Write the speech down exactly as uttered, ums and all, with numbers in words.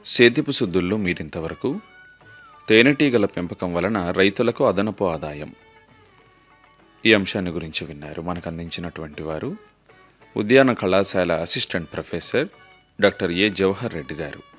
సేద్యపు సుద్దుల్లో మీరింతవరకు తేనెటీగల పెంపకం వలన రైతులకు అదనపు ఆదాయం ఈ అంశాన్ని గురించి విన్నారు. మనకు అందించినటువంటి వారు ఉద్యాన కళాశాల అసిస్టెంట్ ప్రొఫెసర్ డాక్టర్ ఏ జవహర్ రెడ్డి గారు.